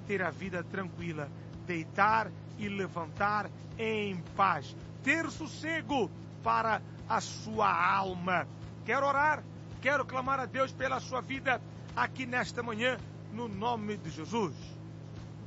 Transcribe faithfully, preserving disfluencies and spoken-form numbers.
ter a vida tranquila, deitar e levantar em paz, ter sossego para a sua alma. Quero orar, quero clamar a Deus pela sua vida aqui nesta manhã, no nome de Jesus.